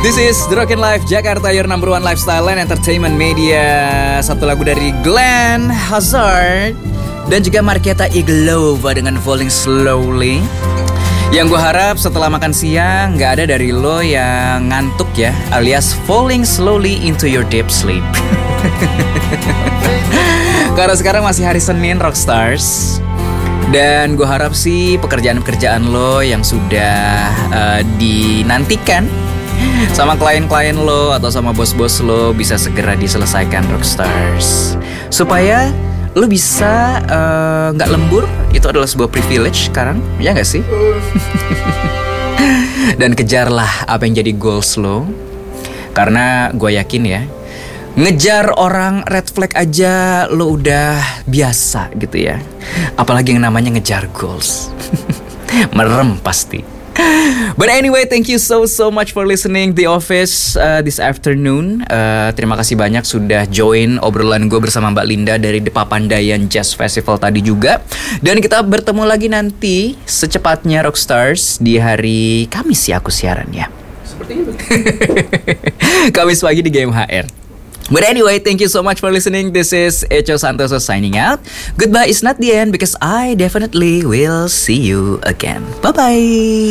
This is The Rockin' Life Jakarta, your number one lifestyle and entertainment media. Satu lagu dari Glenn Hazard dan juga Marketa Iglova dengan Falling Slowly. Yang gue harap setelah makan siang gak ada dari lo yang ngantuk ya, alias falling slowly into your deep sleep. Karena sekarang masih hari Senin Rockstars. Dan gue harap sih pekerjaan-pekerjaan lo yang sudah dinantikan sama klien-klien lo atau sama bos-bos lo bisa segera diselesaikan Rockstars, supaya lo bisa gak lembur. Itu adalah sebuah privilege sekarang, ya gak sih? Dan kejarlah apa yang jadi goals lo, karena gue yakin ya, ngejar orang red flag aja lo udah biasa gitu ya, apalagi yang namanya ngejar goals. Merem pasti. But anyway, thank you so much for listening The Office this afternoon. Terima kasih banyak sudah join obrolan gue bersama Mbak Linda dari The Papandayan Jazz Festival tadi juga. Dan kita bertemu lagi nanti secepatnya Rockstars di hari Kamis ya, aku siaran ya. Sepertinya Kamis pagi di GMHR. But anyway, thank you so much for listening. This is Echo Santoso signing out. Goodbye is not the end, because I definitely will see you again. Bye-bye.